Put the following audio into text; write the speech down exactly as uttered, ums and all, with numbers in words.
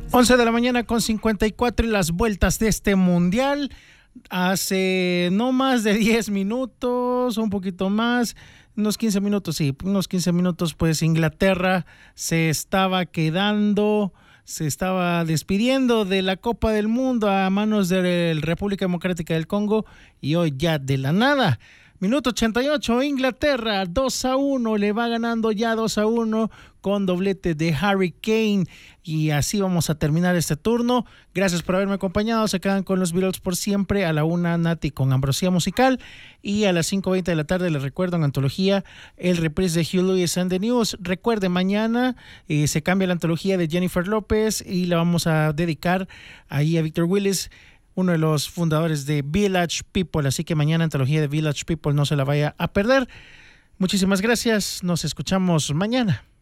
once de la mañana con cincuenta y cuatro y las vueltas de este mundial. Hace no más de diez minutos, un poquito más, unos quince minutos, sí, unos quince minutos, pues Inglaterra se estaba quedando, se estaba despidiendo de la Copa del Mundo a manos de la República Democrática del Congo y hoy ya de la nada. Minuto ochenta y ocho, Inglaterra dos a uno, le va ganando ya dos a uno con doblete de Harry Kane. Y así vamos a terminar este turno. Gracias por haberme acompañado. Se quedan con los Beatles por siempre. A la una, Nati con Ambrosía Musical. Y a las cinco veinte de la tarde, les recuerdo en antología el reprise de Hugh Lewis and the News. Recuerde, mañana eh, se cambia la antología de Jennifer López y la vamos a dedicar ahí a Victor Willis, uno de los fundadores de Village People. Así que mañana antología de Village People, no se la vaya a perder. Muchísimas gracias. Nos escuchamos mañana.